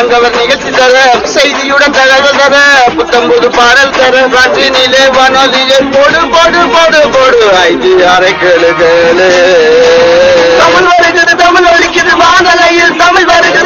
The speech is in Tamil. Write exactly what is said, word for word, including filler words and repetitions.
மனங்கவர் நிகழ்ச்சி தர செய்தியுடன் தகவல் தர புத்தம்புது பாடல் தர காற்றினிலே வானொலியே போடு போடு போடு போடு ஐந்து அரை கேளு கேளு தமிழ் வருகிறது தமிழ் ஒலிக்குது வானலையில் தமிழ் வருகிறது